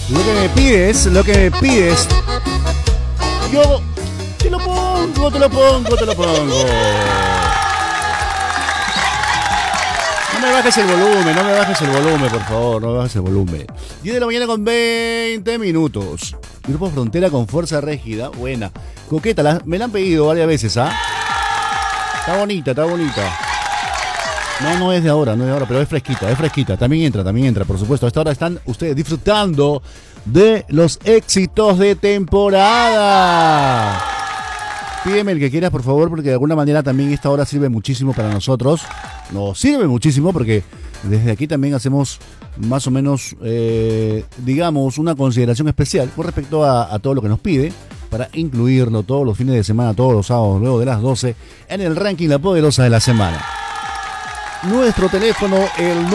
Lo que me pides, yo te lo pongo. No me bajes el volumen, por favor, no me bajes el volumen. 10 de la mañana con 20 minutos. Grupo Frontera con Fuerza Régida, buena. Coqueta, me la han pedido varias veces, ¿ah? Está bonita. No es de ahora, pero es fresquita. También entra, por supuesto. A esta hora están ustedes disfrutando de los éxitos de temporada. Pídeme el que quieras, por favor, porque de alguna manera también esta hora sirve muchísimo para nosotros. Nos sirve muchísimo porque desde aquí también hacemos más o menos, digamos, una consideración especial con respecto a todo lo que nos pide, para incluirlo todos los fines de semana, todos los sábados, luego de las 12, en el ranking La Poderosa de la Semana. Nuestro teléfono, el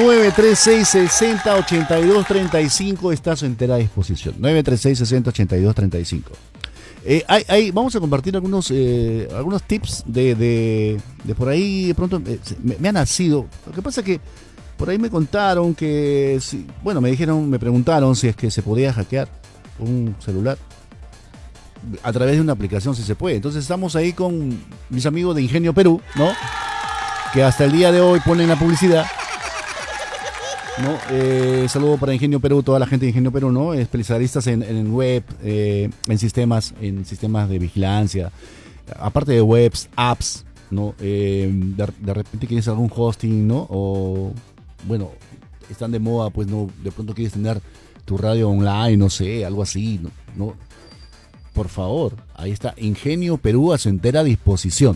936-60-8235, está a su entera disposición. 936-60-8235. Vamos a compartir algunos tips de por ahí. De pronto me ha nacido. Lo que pasa es que por ahí me contaron que, me preguntaron si es que se podía hackear un celular a través de una aplicación, si se puede. Entonces estamos ahí con mis amigos de Ingenio Perú, ¿no? Que hasta el día de hoy ponen la publicidad, ¿no? Saludo para Ingenio Perú, toda la gente de Ingenio Perú, ¿no? Especialistas en web, en sistemas de vigilancia, aparte de webs, apps, ¿no? De repente quieres algún hosting, ¿no? O, bueno, están de moda, pues, ¿no? De pronto quieres tener tu radio online, no sé, algo así, ¿no? Por favor, ahí está Ingenio Perú a su entera disposición.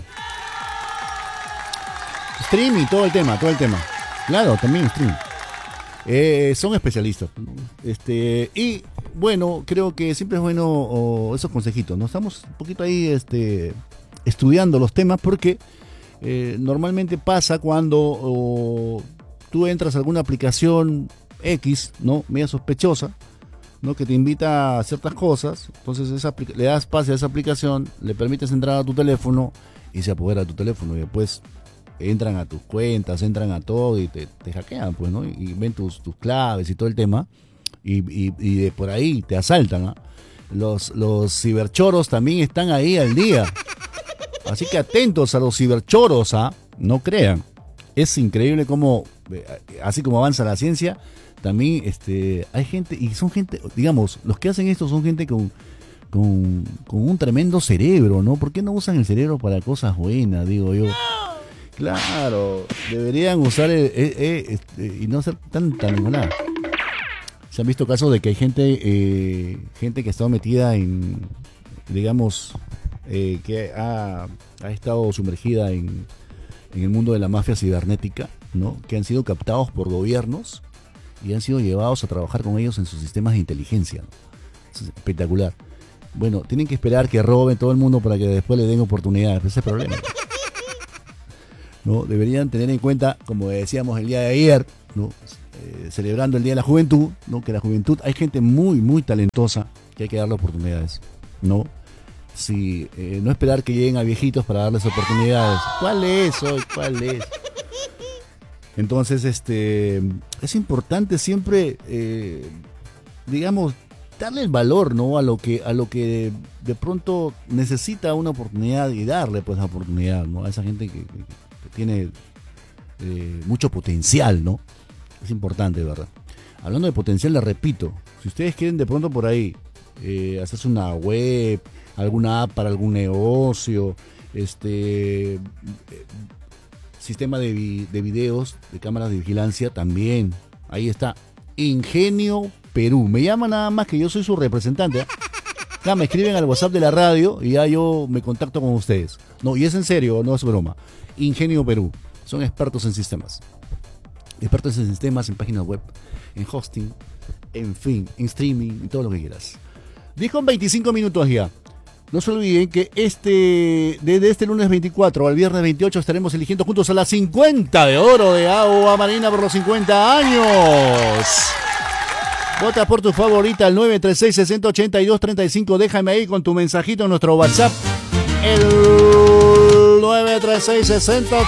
Streaming, todo el tema. Claro, también streaming. Son especialistas, ¿no? Y bueno, creo que siempre es bueno esos consejitos, ¿no? Estamos un poquito ahí estudiando los temas porque normalmente pasa cuando tú entras a alguna aplicación X, ¿no? Media sospechosa, ¿no? Que te invita a ciertas cosas. Entonces le das pase a esa aplicación, le permites entrar a tu teléfono y se apodera de tu teléfono y después entran a tus cuentas, entran a todo y te hackean, pues, ¿no? Y ven tus claves y todo el tema y de por ahí te asaltan, ¿eh? Los ciberchoros también están ahí al día, así que atentos a los ciberchoros, ¿ah? No crean, es increíble cómo, así como avanza la ciencia, también hay gente, y son gente, digamos, los que hacen esto son gente con un tremendo cerebro, ¿no? ¿Por qué no usan el cerebro para cosas buenas, digo yo? Claro, deberían usar y no hacer tanta limonada. Se han visto casos de que hay gente que ha estado metida en, digamos, que ha estado sumergida en el mundo de la mafia cibernética, ¿no? Que han sido captados por gobiernos y han sido llevados a trabajar con ellos en sus sistemas de inteligencia, ¿no? Es espectacular. Bueno, tienen que esperar que roben todo el mundo para que después le den oportunidades. Ese es el problema, ¿no? Deberían tener en cuenta, como decíamos el día de ayer, ¿no? Celebrando el Día de la Juventud, ¿no? Que la juventud, hay gente muy, muy talentosa que hay que darle oportunidades, ¿no? Si, no esperar que lleguen a viejitos para darles oportunidades. ¿Cuál es hoy? ¿Cuál es? Entonces, es importante siempre, digamos, darle el valor, ¿no? A lo que de pronto necesita una oportunidad y darle, pues, la oportunidad, ¿no? A esa gente que tiene mucho potencial, ¿no? Es importante, ¿verdad? Hablando de potencial, les repito, si ustedes quieren de pronto por ahí hacerse una web, alguna app para algún negocio, sistema de videos, de cámaras de vigilancia, también, ahí está, Ingenio Perú. Me llama nada más, que yo soy su representante, ¿eh? Ya me escriben al WhatsApp de la radio y ya yo me contacto con ustedes. No, y es en serio, no es broma. Ingenio Perú, son expertos en sistemas. Expertos en sistemas, en páginas web, en hosting, en fin, en streaming y todo lo que quieras. 10:25 minutos ya. No se olviden que desde este lunes 24 al viernes 28 estaremos eligiendo juntos a las 50 de oro de Agua Marina por los 50 años. Vota por tu favorita al 936-6082-35. Déjame ahí con tu mensajito en nuestro WhatsApp. El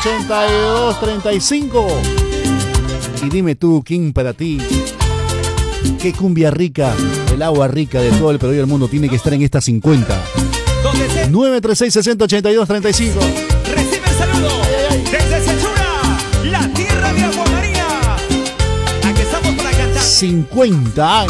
936-6082-35. Y dime tú, ¿quién para ti Qué cumbia rica, el agua rica de todo el Perú y el mundo tiene que estar en esta 50. 936 60 82 35. Recibe el saludo desde Sechura, la tierra de Agua Marina. Aquí estamos para cantar. 50 años.